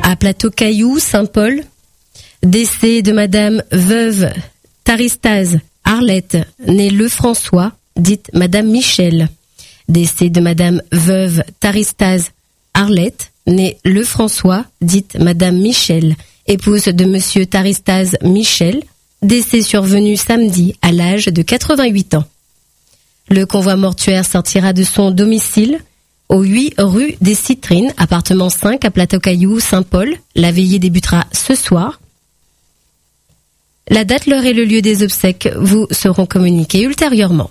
À Plateau-Caillou, Saint-Paul, décès de Madame Veuve Taristaz Arlette, née Lefrançois, dite Madame Michel. Décès de Madame Veuve Taristaz Arlette, née Lefrançois, dite Madame Michel, épouse de Monsieur Taristaz Michel, décès survenu samedi à l'âge de 88 ans. Le convoi mortuaire sortira de son domicile au 8 rue des Citrines, appartement 5 à Plateau-Caillou, Saint-Paul. La veillée débutera ce soir. La date, l'heure et le lieu des obsèques vous seront communiqués ultérieurement.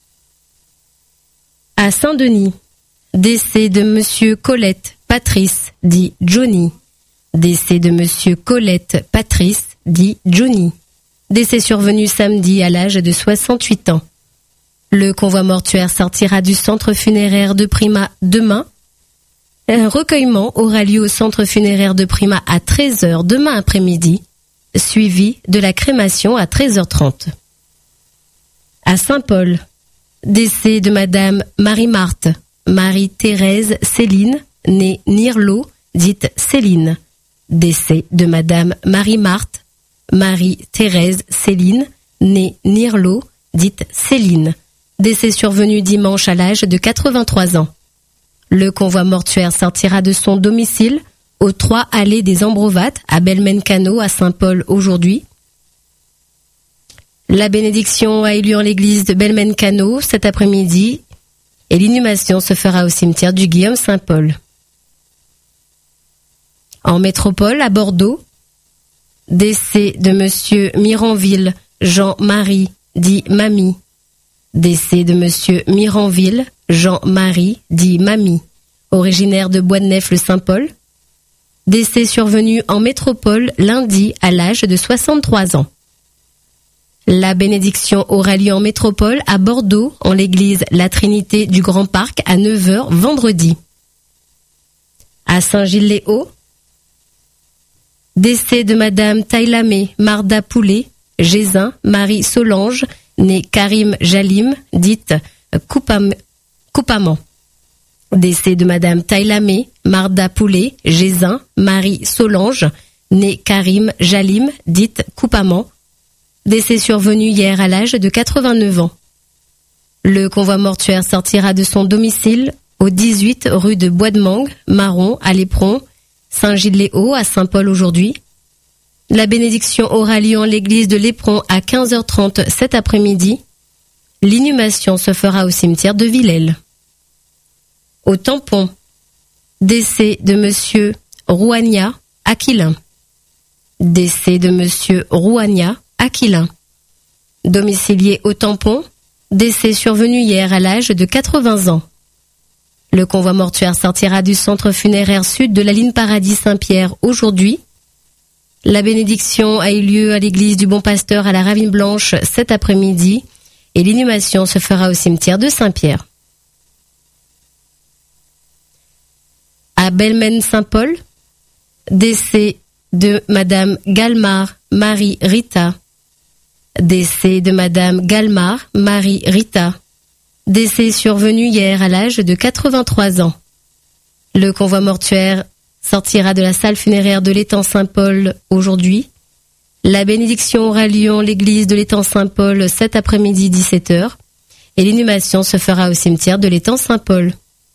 À Saint-Denis, décès de Monsieur Colette Patrice, dit Johnny. Décès de Monsieur Colette Patrice, dit Johnny. Décès survenu samedi à l'âge de 68 ans. Le convoi mortuaire sortira du centre funéraire de Prima demain. Un recueillement aura lieu au centre funéraire de Prima à 13h demain après-midi, suivi de la crémation à 13h30. À Saint-Paul, décès de Madame Marie-Marthe, Marie-Thérèse Céline, née Nirlo, dite Céline. Décès de Madame Marie-Marthe, Marie-Thérèse Céline, née Nirlo, dite Céline. Décès survenu dimanche à l'âge de 83 ans. Le convoi mortuaire sortira de son domicile au 3 allées des Ambrovates à Belmencano à Saint-Paul aujourd'hui. La bénédiction a eu lieu en l'église de Belmencano cet après-midi et l'inhumation se fera au cimetière du Guillaume-Saint-Paul. En métropole, à Bordeaux, décès de Monsieur Miranville Jean-Marie, dit Mamie. Décès de Monsieur Miranville Jean-Marie, dit Mamie, originaire de Bois-de-Nef-le-Saint-Paul. Décès survenu en métropole lundi à l'âge de 63 ans. La bénédiction aura lieu en métropole à Bordeaux, en l'église La Trinité du Grand Parc à 9h vendredi. À Saint-Gilles-les-Hauts, décès de Madame Tailamé Marda Poulet, Gézin, Marie Solange, née Karim Jalim, dite Coupaman. Décès de Madame Tailamé Marda Poulet, Gézin, Marie Solange, née Karim Jalim, dite Coupaman. Décès survenu hier à l'âge de 89 ans. Le convoi mortuaire sortira de son domicile au 18 rue de Bois de Mangue, Marron, à Léperon, Saint-Gilles-les-Hauts, à Saint-Paul aujourd'hui. La bénédiction aura lieu en l'église de Léperon à 15h30 cet après-midi. L'inhumation se fera au cimetière de Villèle. Au Tampon, décès de Monsieur Rouagna Aquilin. Décès de Monsieur Rouagna Aquilin. Domicilié au Tampon, décès survenu hier à l'âge de 80 ans. Le convoi mortuaire sortira du centre funéraire sud de la ligne Paradis Saint-Pierre aujourd'hui. La bénédiction a eu lieu à l'église du Bon Pasteur à la Ravine Blanche cet après-midi et l'inhumation se fera au cimetière de Saint-Pierre. À Belmen-Saint-Paul, décès de Madame Galmar Marie Rita. Décès de Madame Galmar Marie Rita. Décès survenu hier à l'âge de 83 ans. Le convoi mortuaire sortira de la salle funéraire de l'étang Saint-Paul aujourd'hui. La bénédiction aura lieu en l'église de l'étang Saint-Paul cet après-midi 17h et l'inhumation se fera au cimetière de l'étang Saint-Paul.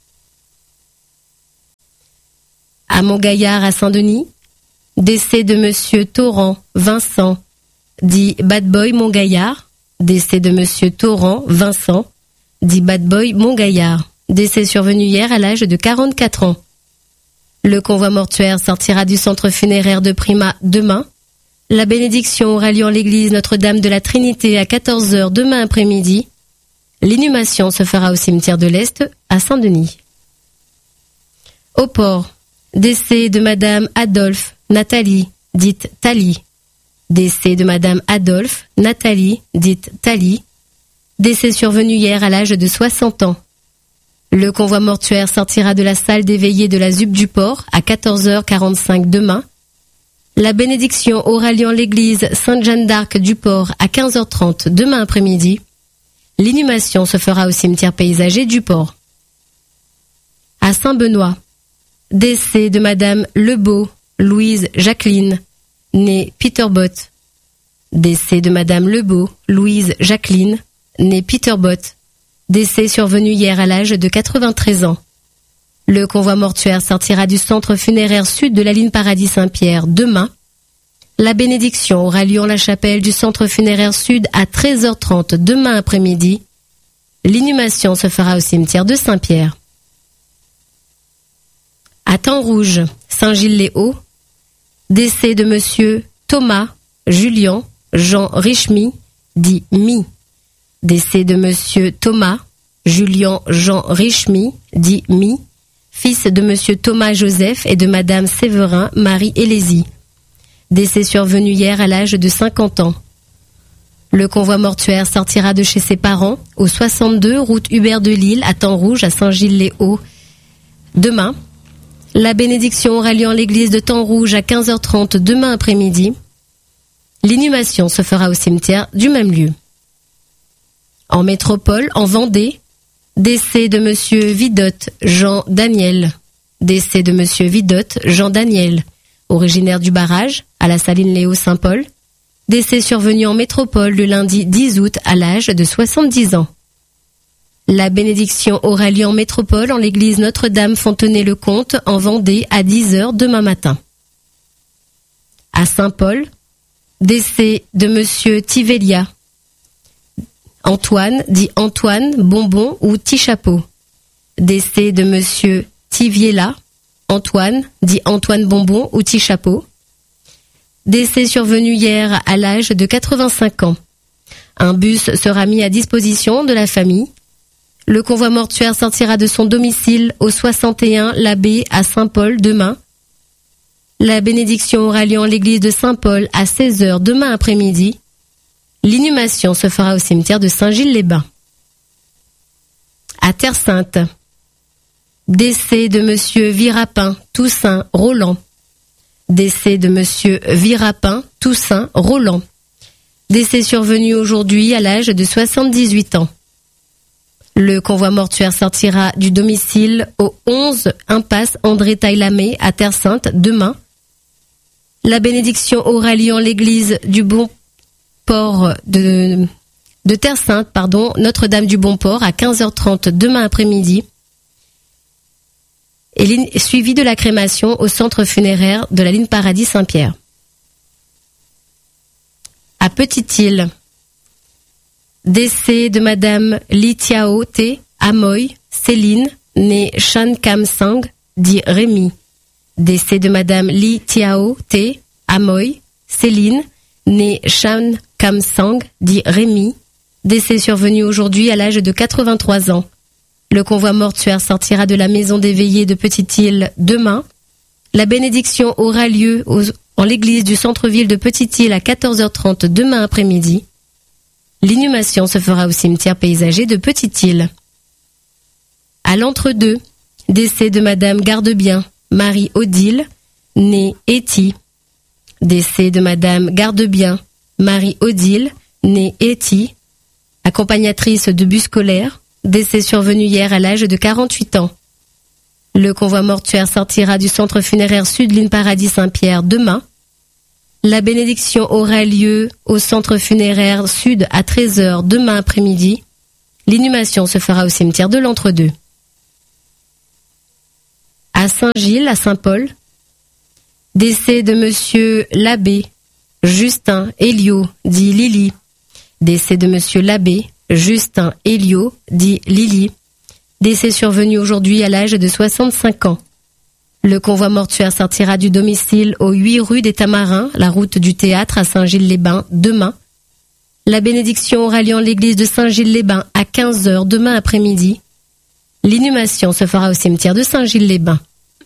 À Montgaillard à Saint-Denis, décès de Monsieur Torrent Vincent, dit Bad Boy Montgaillard. Décès de Monsieur Torrent Vincent, dit Bad Boy Montgaillard. Décès survenu hier à l'âge de 44 ans. Le convoi mortuaire sortira du centre funéraire de Prima demain. La bénédiction aura lieu en l'église Notre-Dame de la Trinité à 14h demain après-midi. L'inhumation se fera au cimetière de l'Est à Saint-Denis. Au port, décès de Madame Adolphe Nathalie, dite Thalie. Décès de Madame Adolphe Nathalie, dite Thalie. Décès survenu hier à l'âge de 60 ans. Le convoi mortuaire sortira de la salle des veillées de la ZUP du port à 14h45 demain. La bénédiction aura lieu en l'église Sainte-Jeanne d'Arc du port à 15h30 demain après-midi. L'inhumation se fera au cimetière paysager du port. À Saint-Benoît, décès de Madame Lebeau Louise Jacqueline, née Peterbott. Décès de madame Lebeau, Louise Jacqueline, née Peterbott. Décès survenu hier à l'âge de 93 ans. Le convoi mortuaire sortira du centre funéraire sud de la ligne Paradis-Saint-Pierre demain. La bénédiction aura lieu en la chapelle du centre funéraire sud à 13h30 demain après-midi. L'inhumation se fera au cimetière de Saint-Pierre. À Temps-Rouge, Saint-Gilles-les-Hauts, décès de monsieur Thomas Julien Jean Richemy, dit Mi. Décès de monsieur Thomas Julien Jean Richemy, dit Mi, fils de monsieur Thomas Joseph et de madame Séverin Marie Hélésie. Décès survenu hier à l'âge de 50 ans. Le convoi mortuaire sortira de chez ses parents au 62 route Hubert de Lille à Temps-Rouge à Saint-Gilles-les-Hauts demain. La bénédiction aura lieu en l'église de Temps-Rouge à 15h30 demain après-midi. L'inhumation se fera au cimetière du même lieu. En métropole, en Vendée, décès de monsieur Vidotte Jean Daniel. Décès de monsieur Vidotte Jean Daniel, originaire du barrage à la saline Léo Saint-Paul. Décès survenu en métropole le lundi 10 août à l'âge de 70 ans. La bénédiction aura lieu en métropole en l'église Notre-Dame Fontenay-le-Comte en Vendée à 10h demain matin. À Saint-Paul, décès de monsieur Tivelia Antoine, dit Antoine Bonbon ou Tichapeau. Décès de monsieur Tiviela Antoine, dit Antoine Bonbon ou Tichapeau. Décès survenu hier à l'âge de 85 ans. Un bus sera mis à disposition de la famille. Le convoi mortuaire sortira de son domicile au 61 l'Abbé à Saint-Paul demain. La bénédiction aura lieu en l'église de Saint-Paul à 16h demain après-midi. L'inhumation se fera au cimetière de Saint-Gilles-les-Bains. À Terre-Sainte, décès de monsieur Virapin Toussaint Roland. Décès de monsieur Virapin Toussaint Roland. Décès survenu aujourd'hui à l'âge de 78 ans. Le convoi mortuaire sortira du domicile au 11 impasse André Taillamé à Terre-Sainte demain. La bénédiction aura lieu en l'église du Bon Port de Terre-Sainte, Notre-Dame du Bon Port à 15h30 demain après-midi. Et suivi de la crémation au centre funéraire de la ligne Paradis-Saint-Pierre. À Petite-Île, décès de madame Li Tiao T. Amoy Céline, née Chan Kam Sang, dit Rémi. Décès de madame Li Tiao T. Amoy Céline, née Chan Kam Sang, dit Rémi. Décès survenu aujourd'hui à l'âge de 83 ans. Le convoi mortuaire sortira de la maison des veillées de Petite-Île demain. La bénédiction aura lieu en l'église du centre-ville de Petite-Île à 14h30 demain après-midi. L'inhumation se fera au cimetière paysager de Petite-Île. À l'entre-deux, décès de madame Gardebien, Marie-Odile, née Etty. Décès de madame Gardebien, Marie-Odile, née Etty, accompagnatrice de bus scolaire. Décès survenu hier à l'âge de 48 ans. Le convoi mortuaire sortira du centre funéraire sud ligne Paradis-Saint-Pierre demain. La bénédiction aura lieu au centre funéraire sud à 13h demain après-midi. L'inhumation se fera au cimetière de l'Entre-deux. À Saint-Gilles, à Saint-Paul, décès de monsieur l'abbé Justin Héliot, dit Lily. Décès de monsieur l'abbé Justin Héliot, dit Lily. Décès survenu aujourd'hui à l'âge de 65 ans. Le convoi mortuaire sortira du domicile aux 8 rue des Tamarins, la route du théâtre à Saint-Gilles-les-Bains, demain. La bénédiction aura lieu en l'église de Saint-Gilles-les-Bains à 15h demain après-midi. L'inhumation se fera au cimetière de Saint-Gilles-les-Bains.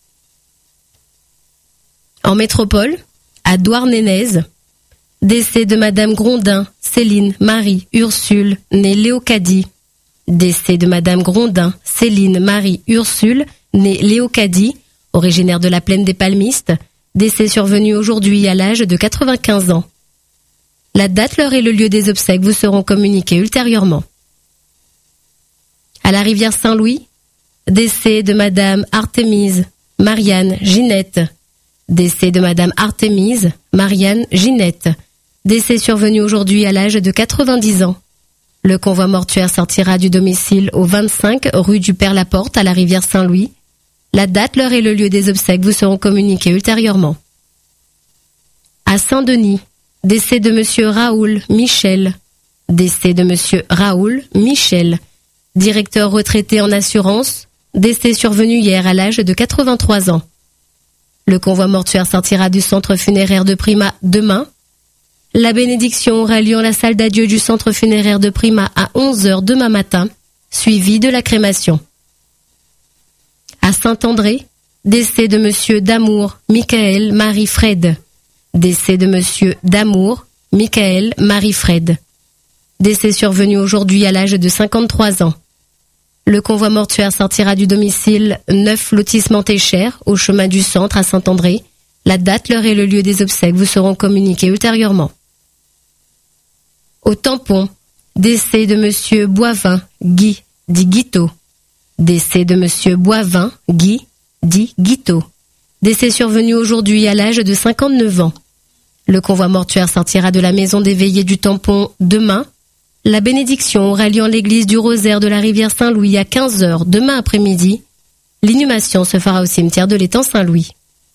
En métropole, à Douarnenez, décès de madame Grondin, Céline, Marie, Ursule, née Léocadie. Décès de madame Grondin, Céline, Marie, Ursule, née Léocadie, originaire de la plaine des Palmistes. Décès survenu aujourd'hui à l'âge de 95 ans. La date, l'heure et le lieu des obsèques vous seront communiqués ultérieurement. À la rivière Saint-Louis, décès de madame Artémise, Marianne, Ginette, Décès de madame Artémise Marianne Ginette. Décès survenu aujourd'hui à l'âge de 90 ans. Le convoi mortuaire sortira du domicile au 25 rue du Père Laporte à la rivière Saint-Louis. La date, l'heure et le lieu des obsèques vous seront communiqués ultérieurement. À Saint-Denis, décès de monsieur Raoul Michel. Décès de monsieur Raoul Michel. Directeur retraité en assurance. Décès survenu hier à l'âge de 83 ans. Le convoi mortuaire sortira du centre funéraire de Prima demain. La bénédiction aura lieu en la salle d'adieu du centre funéraire de Prima à 11h demain matin, suivi de la crémation. À Saint-André, décès de monsieur Damour Michael Marie-Fred. Décès de monsieur Damour Michael Marie-Fred. Décès survenu aujourd'hui à l'âge de 53 ans. Le convoi mortuaire sortira du domicile 9 lotissement Téchère, au chemin du centre à Saint-André. La date, l'heure et le lieu des obsèques vous seront communiqués ultérieurement. Au Tampon, décès de monsieur Boivin Guy, dit Guito. Décès de monsieur Boivin Guy, dit Guito. Décès survenu aujourd'hui à l'âge de 59 ans. Le convoi mortuaire sortira de la maison des veillées du Tampon demain. La bénédiction aura lieu en l'église du Rosaire de la rivière Saint-Louis à 15h demain après-midi. L'inhumation se fera au cimetière de l'étang Saint-Louis.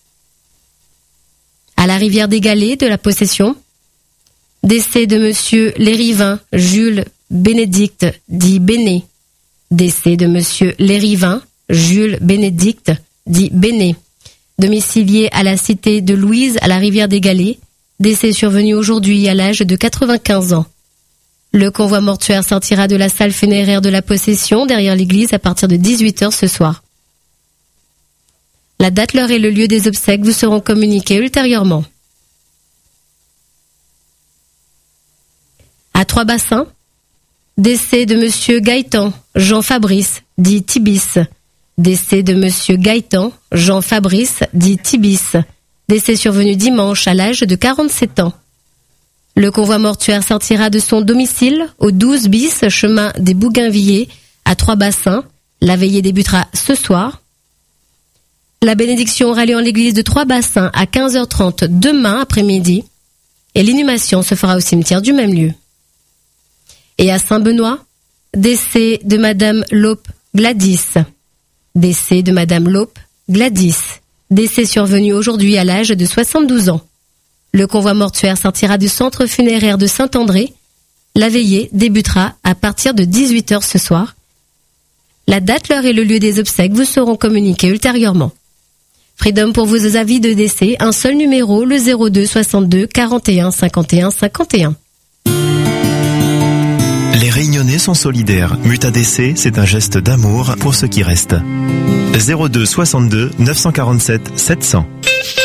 À la rivière des Galets de la Possession, décès de monsieur Lérivin Jules Bénédicte, dit Béné. Décès de monsieur Lérivin Jules Bénédicte, dit Béné. Domicilié à la cité de Louise à la rivière des Galets. Décès survenu aujourd'hui à l'âge de 95 ans. Le convoi mortuaire sortira de la salle funéraire de la Possession derrière l'église à partir de 18h ce soir. La date, l'heure et le lieu des obsèques vous seront communiqués ultérieurement. À Trois-Bassins, décès de monsieur Gaëtan Jean Fabrice, dit Tibis. Décès de monsieur Gaëtan Jean Fabrice, dit Tibis. Décès survenu dimanche à l'âge de 47 ans. Le convoi mortuaire sortira de son domicile au 12 bis chemin des Bougainvilliers à Trois-Bassins. La veillée débutera ce soir. La bénédiction aura lieu en l'église de Trois-Bassins à 15h30 demain après-midi et l'inhumation se fera au cimetière du même lieu. Et à Saint-Benoît, décès de madame Laupe Gladys. Décès de madame Laupe Gladys. Décès survenu aujourd'hui à l'âge de 72 ans. Le convoi mortuaire sortira du centre funéraire de Saint-André. La veillée débutera à partir de 18h ce soir. La date, l'heure et le lieu des obsèques vous seront communiqués ultérieurement. Freedom pour vos avis de décès, un seul numéro, le 02 62 41 51 51. Les Réunionnais sont solidaires. Mutadc, c'est un geste d'amour pour ceux qui restent. 02 62 947 700.